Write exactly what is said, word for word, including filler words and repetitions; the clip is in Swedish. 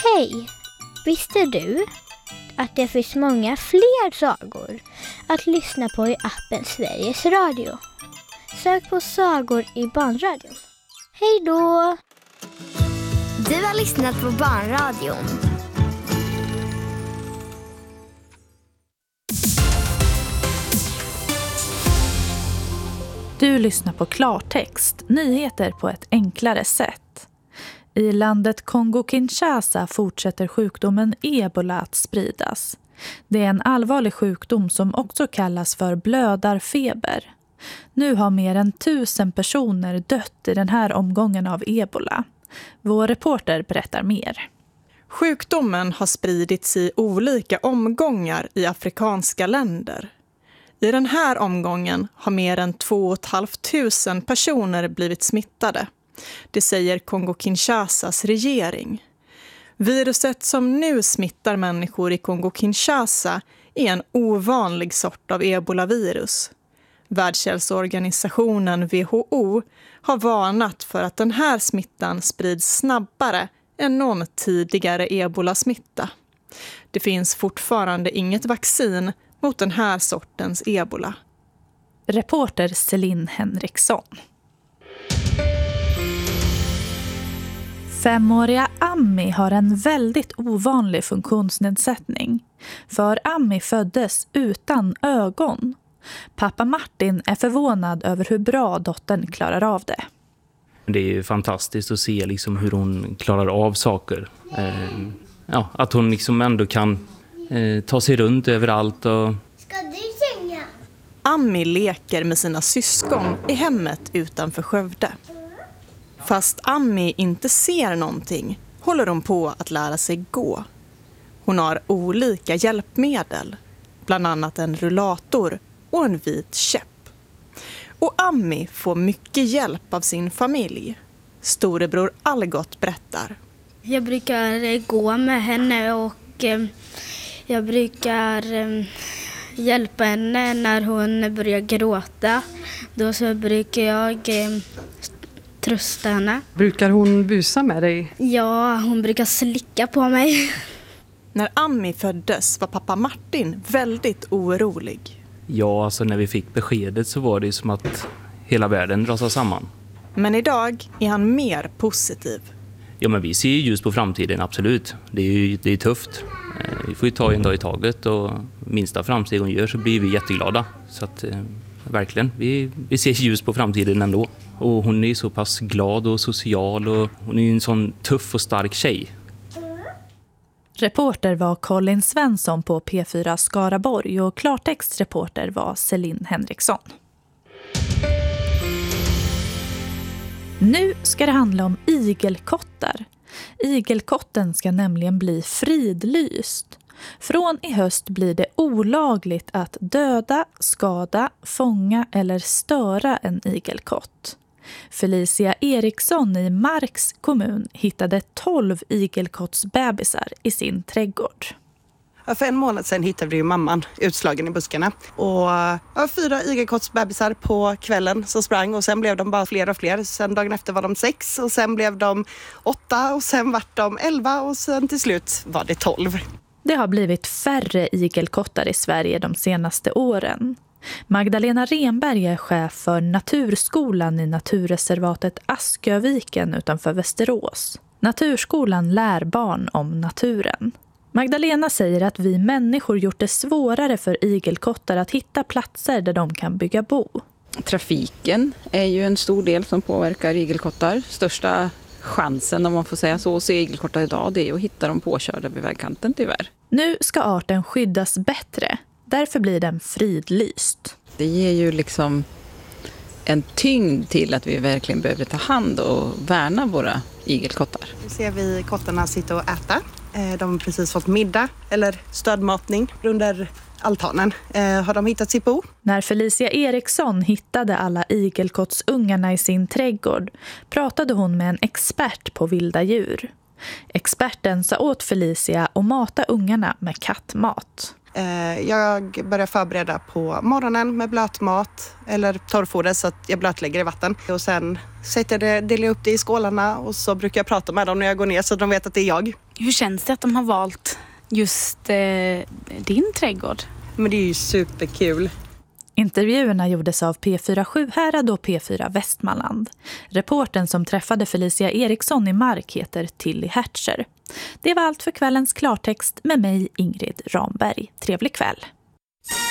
Hej! Visste du att det finns många fler sagor att lyssna på i appen Sveriges Radio? Sök på sagor i barnradion. Hej då! Du har lyssnat på Barnradion. Du lyssnar på klartext, nyheter på ett enklare sätt. I landet Kongo-Kinshasa fortsätter sjukdomen Ebola att spridas. Det är en allvarlig sjukdom som också kallas för blödarfeber. Nu har mer än tusen personer dött i den här omgången av Ebola. Vår reporter berättar mer. Sjukdomen har spridits i olika omgångar i afrikanska länder. I den här omgången har mer än två och ett halvt tusen personer blivit smittade. Det säger Kongo-Kinshasas regering. Viruset som nu smittar människor i Kongo-Kinshasa är en ovanlig sort av ebolavirus. Världshälsoorganisationen W H O har varnat för att den här smittan sprids snabbare än någon tidigare ebolasmitta. Det finns fortfarande inget vaccin mot den här sortens ebola. Reporter Celine Henriksson. Femåriga Ami har en väldigt ovanlig funktionsnedsättning. För Ami föddes utan ögon. Pappa Martin är förvånad över hur bra dottern klarar av det. Det är fantastiskt att se liksom hur hon klarar av saker. Eh, ja, att hon liksom ändå kan eh, ta sig runt överallt. Och... Ska du sjunga? Ami leker med sina syskon i hemmet utanför Skövde. Fast Ami inte ser någonting håller hon på att lära sig gå. Hon har olika hjälpmedel, bland annat en rullator och en vit käpp. Och Ami får mycket hjälp av sin familj. Storebror Algot berättar. Jag brukar gå med henne och eh, jag brukar eh, hjälpa henne när hon börjar gråta. Då så brukar jag eh, trösta henne. Brukar hon busa med dig? Ja, hon brukar slicka på mig. När Ami föddes var pappa Martin väldigt orolig. Ja, alltså när vi fick beskedet så var det som att hela världen rasade samman. Men idag är han mer positiv. Ja, men vi ser ju ljus på framtiden, absolut. Det är ju det är tufft. Vi får ju ta en dag i taget och minsta framsteg hon gör så blir vi jätteglada. Så att eh, verkligen, vi, vi ser ljus på framtiden ändå. Och hon är så pass glad och social och hon är en sån tuff och stark tjej. Reporter var Colin Svensson på P fyra Skaraborg och klartextreporter var Celine Henriksson. Nu ska det handla om igelkottar. Igelkotten ska nämligen bli fridlyst. Från i höst blir det olagligt att döda, skada, fånga eller störa en igelkott. Felicia Eriksson i Marks kommun hittade tolv igelkottsbebisar i sin trädgård. För en månad sedan hittade vi mamman utslagen i buskarna. Och ja, fyra igelkottsbebisar på kvällen som sprang och sen blev de bara fler och fler. Sen dagen efter var de sex och sen blev de åtta och sen var de elva och sen till slut var det tolv. Det har blivit färre igelkottar i Sverige de senaste åren. Magdalena Renberg är chef för Naturskolan i naturreservatet Asköviken utanför Västerås. Naturskolan lär barn om naturen. Magdalena säger att vi människor gjort det svårare för igelkottar att hitta platser där de kan bygga bo. Trafiken är ju en stor del som påverkar igelkottar. Största chansen, om man får säga så, att se igelkottar idag, det är att hitta dem påkörda vid vägkanten tyvärr. Nu ska arten skyddas bättre. Därför blir den fridlyst. Det ger ju liksom en tyngd till att vi verkligen behöver ta hand och värna våra igelkottar. Nu ser vi kottarna sitta och äta. De har precis fått middag eller stödmatning under altanen. Har de hittat sitt bo? När Felicia Eriksson hittade alla igelkottsungarna i sin trädgård pratade hon med en expert på vilda djur. Experten sa åt Felicia att mata ungarna med kattmat. Jag börjar förbereda på morgonen med blötmat eller torrfoder så att jag blötlägger i vatten. Och sen sätter det, delar jag upp det i skålarna och så brukar jag prata med dem när jag går ner så att de vet att det är jag. Hur känns det att de har valt just eh, din trädgård? Men det är ju superkul. Intervjuerna gjordes av P fyra Sjuhärad och P fyra Västmanland. Reporten som träffade Felicia Eriksson i Mark heter Tilly Hertzer. Det var allt för kvällens klartext med mig, Ingrid Ramberg. Trevlig kväll!